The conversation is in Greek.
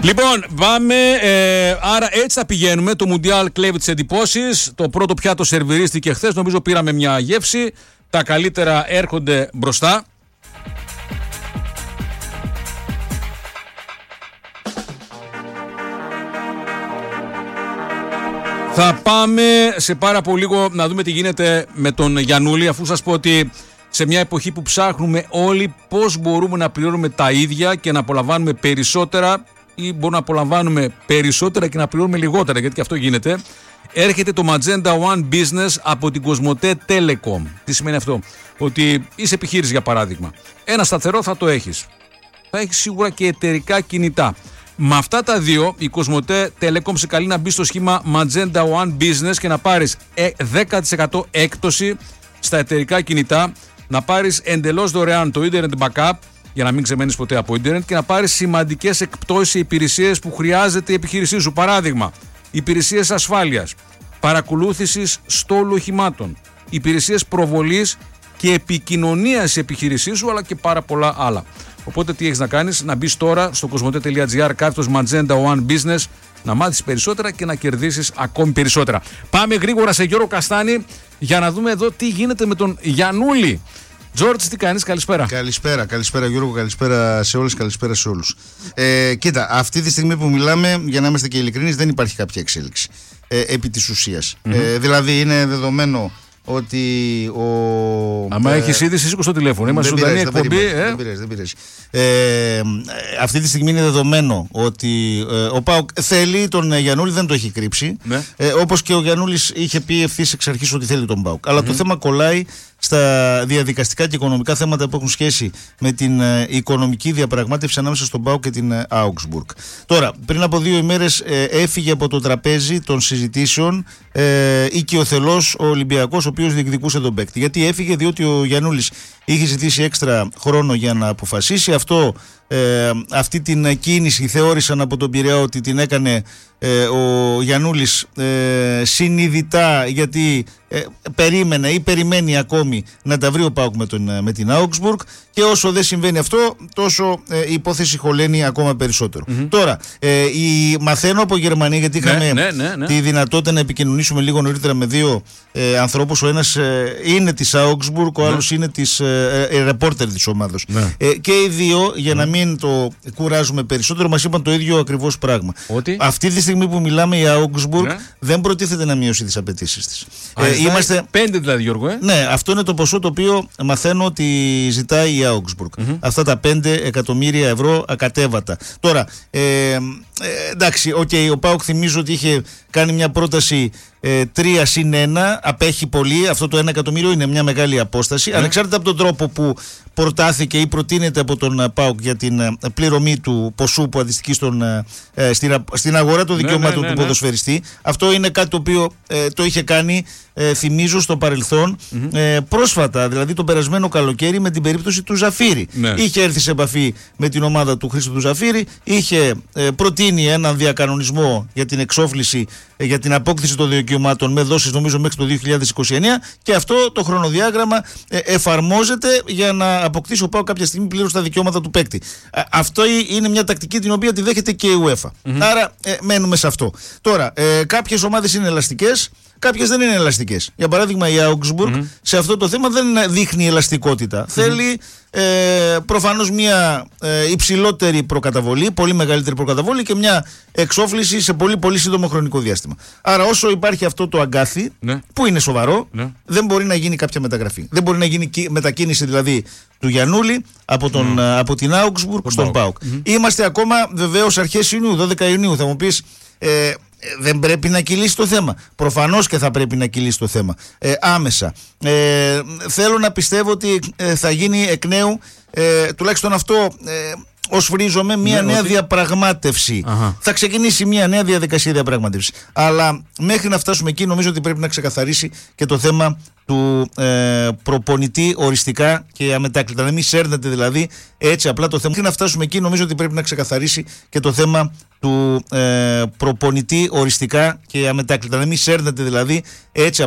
Λοιπόν, πάμε. Άρα έτσι θα πηγαίνουμε. Το Μουντιάλ κλέβει τις εντυπώσεις. Το πρώτο πιάτο σερβιρίστηκε χθες. Νομίζω πήραμε μια γεύση. Τα καλύτερα έρχονται μπροστά. Θα πάμε σε πάρα πολύ λίγο να δούμε τι γίνεται με τον Γιαννούλη, αφού σας πω ότι σε μια εποχή που ψάχνουμε όλοι πώς μπορούμε να πληρώνουμε τα ίδια και να απολαμβάνουμε περισσότερα, ή μπορούμε να απολαμβάνουμε περισσότερα και να πληρώνουμε λιγότερα, γιατί και αυτό γίνεται, έρχεται το Magenta One Business από την Cosmote Telecom. Τι σημαίνει αυτό? Ότι είσαι επιχείρηση, για παράδειγμα. Ένα σταθερό θα το έχεις. Θα έχεις σίγουρα και εταιρικά κινητά. Με αυτά τα δύο, η Cosmote Telecom σε καλεί να μπει στο σχήμα Magenta One Business και να πάρεις 10% έκπτωση στα εταιρικά κινητά, να πάρεις εντελώς δωρεάν το Internet Backup για να μην ξεμένεις ποτέ από Internet και να πάρεις σημαντικές εκπτώσεις σε υπηρεσίες που χρειάζεται η επιχείρησή σου. Παράδειγμα, υπηρεσίες ασφάλειας, παρακολούθησης στόλου οχημάτων, υπηρεσίες προβολής και επικοινωνίας σε επιχείρησή σου, αλλά και πάρα πολλά άλλα. Οπότε τι έχεις να κάνεις? Να μπεις τώρα στο cosmote.gr/Magenta One Business, να μάθεις περισσότερα και να κερδίσεις ακόμη περισσότερα. Πάμε γρήγορα σε Γιώργο Καστάνη για να δούμε εδώ τι γίνεται με τον Γιαννούλη. Τζόρτζ, τι κάνεις? Καλησπέρα. Καλησπέρα Γιώργο, καλησπέρα σε όλες, καλησπέρα σε όλους. Κοίτα, αυτή τη στιγμή που μιλάμε, για να είμαστε και ειλικρινείς, δεν υπάρχει κάποια εξέλιξη επί της ουσίας. Δηλαδή είναι δεδομένο ότι άμα έχεις είδηση, σήκω στο τηλέφωνο. Είμαστε ζωντανή εκπομπή. Δεν πειράζει. Αυτή τη στιγμή είναι δεδομένο ότι ο ΠΑΟΚ θέλει τον Γιαννούλη, δεν το έχει κρύψει. Ναι. Όπως και ο Γιαννούλης είχε πει ευθύς εξ αρχής ότι θέλει τον ΠΑΟΚ. Αλλά το θέμα κολλάει στα διαδικαστικά και οικονομικά θέματα που έχουν σχέση με την οικονομική διαπραγμάτευση ανάμεσα στον ΠΑΟΚ και την Augsburg. Τώρα, πριν από 2 ημέρες έφυγε από το τραπέζι των συζητήσεων οικειοθελώς ο Ολυμπιακός, ο οποίος διεκδικούσε τον παίκτη. Γιατί έφυγε? Διότι ο Γιαννούλης είχε ζητήσει έξτρα χρόνο για να αποφασίσει. Αυτή την κίνηση θεώρησαν από τον Πειραιά ότι την έκανε ο Γιαννούλης συνειδητά, γιατί περίμενε ή περιμένει ακόμη να τα βρει ο ΠΑΟΚ με την Augsburg, και όσο δεν συμβαίνει αυτό, τόσο η υπόθεση χωλαίνει ακόμα περισσότερο. Τώρα, μαθαίνω από Γερμανία, γιατί είχαμε τη δυνατότητα να επικοινωνήσουμε λίγο νωρίτερα με 2 ανθρώπους. Ο ένας είναι της Augsburg, ο άλλος είναι της ρεπόρτερ της ομάδος. Και οι δύο, για να μην το κουράζουμε περισσότερο, μας είπαν το ίδιο ακριβώς πράγμα. Ότι αυτή τη στιγμή που μιλάμε, η Augsburg δεν προτίθεται να μειώσει τις απαιτήσεις της. Είμαστε 5 δηλαδή, Γιώργο. Ναι, αυτό είναι το ποσό το οποίο μαθαίνω ότι ζητάει η Augsburg. Αυτά τα 5 εκατομμύρια ευρώ ακατέβατα. Τώρα, εντάξει, ο ΠΑΟΚ θυμίζω ότι είχε κάνει μια πρόταση 3+1, απέχει πολύ. Αυτό το 1 εκατομμύριο είναι μια μεγάλη απόσταση. Ανεξάρτητα από τον τρόπο που προτάθηκε ή προτείνεται από τον ΠΑΟΚ για την πληρωμή του ποσού που αντιστοιχεί στην αγορά των δικαιωμάτων του ποδοσφαιριστή. Αυτό είναι κάτι το οποίο το είχε κάνει, θυμίζω, στο παρελθόν, πρόσφατα, δηλαδή τον περασμένο καλοκαίρι, με την περίπτωση του Ζαφύρη. Είχε έρθει σε επαφή με την ομάδα του Χρήστου του Ζαφύρη, είχε προτείνει έναν διακανονισμό για την εξόφληση, για την απόκτηση των δικαιωμάτων με δόσεις, νομίζω, μέχρι το 2029, και αυτό το χρονοδιάγραμμα εφαρμόζεται για να αποκτήσει ο ΠΑΟΚ κάποια στιγμή πλήρως τα δικαιώματα του παίκτη. Αυτό είναι μια τακτική την οποία τη δέχεται και η UEFA. Άρα μένουμε σε αυτό. Τώρα, κάποιες ομάδες είναι ελαστικές, κάποιες δεν είναι ελαστικές. Για παράδειγμα, η Augsburg σε αυτό το θέμα δεν δείχνει ελαστικότητα. Θέλει προφανώς μια υψηλότερη προκαταβολή, πολύ μεγαλύτερη προκαταβολή, και μια εξόφληση σε πολύ πολύ σύντομο χρονικό διάστημα. Άρα, όσο υπάρχει αυτό το αγκάθι, που είναι σοβαρό, δεν μπορεί να γίνει κάποια μεταγραφή. Δεν μπορεί να γίνει μετακίνηση δηλαδή του Γιαννούλη από την Augsburg στον ΠΑΟΚ. Είμαστε ακόμα βεβαίως αρχές Ιουνίου, 12 Ιουνίου. Θα μου πεις, δεν πρέπει να κυλήσει το θέμα? Προφανώς και θα πρέπει να κυλήσει το θέμα άμεσα. Θέλω να πιστεύω ότι θα γίνει εκ νέου, τουλάχιστον αυτό οσφρίζομαι, μια νέα διαπραγμάτευση. Θα ξεκινήσει μια νέα διαδικασία διαπραγμάτευση. Αλλά μέχρι να φτάσουμε εκεί, νομίζω ότι πρέπει να ξεκαθαρίσει και το θέμα του προπονητή οριστικά και αμετάκλητα. Να μην σέρνεται δηλαδή έτσι απλά το θέμα. Μέχρι να φτάσουμε εκεί, νομίζω ότι πρέπει να ξεκαθαρίσει και το θέμα του προπονητή οριστικά και αμετάκλητα. Να μην σέρνεται δηλαδή έτσι